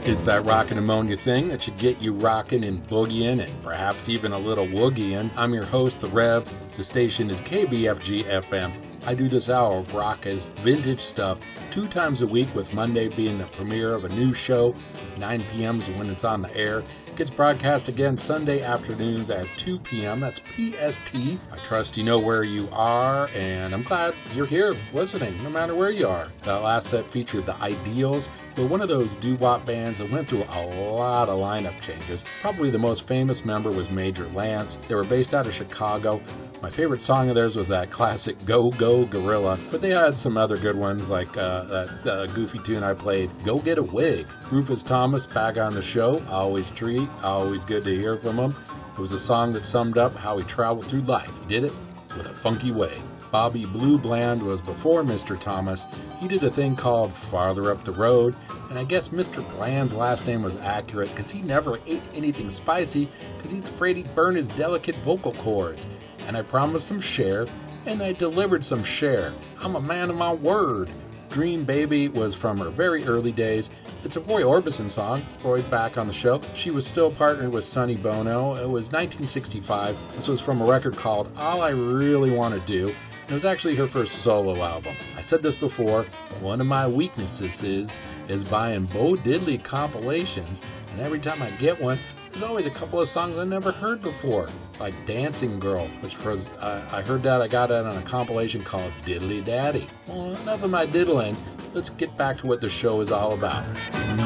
It's that rockin' ammonia thing that should get you rockin' and boogieing and perhaps even a little woogieing. I'm your host, The Rev. The station is KBFG FM. I do this hour of rock as vintage stuff 2 times a week, with Monday being the premiere of a new show. 9 p.m. is when it's on the air. It gets broadcast again Sunday afternoons at 2 p.m. That's PST. I trust you know where you are, and I'm glad you're here listening, no matter where you are. That last set featured The Ideals, who were one of those doo-wop bands that went through a lot of lineup changes. Probably the most famous member was Major Lance. They were based out of Chicago. My favorite song of theirs was that classic Go Go Gorilla, but they had some other good ones like that goofy tune I played, Go Get a Wig. Rufus Thomas back on the show, always treat, always good to hear from him. It was a song that summed up how he traveled through life. He did it with a funky way. Bobby Blue Bland was before Mr. Thomas. He did a thing called Farther Up the Road, and I guess Mr. Bland's last name was accurate because he never ate anything spicy because he's afraid he'd burn his delicate vocal cords. And I promised some share, and I delivered some share. I'm a man of my word. Dream Baby was from her very early days. It's a Roy Orbison song. Roy's back on the show. She was still partnered with Sonny Bono. It was 1965. This was from a record called All I Really Want to Do. It was actually her first solo album. I said this before, one of my weaknesses is buying Bo Diddley compilations, and every time I get one, there's always a couple of songs I never heard before, like Dancing Girl, which was, I heard that, I got it on a compilation called Diddly Daddy. Well, enough of my diddling. Let's get back to what the show is all about.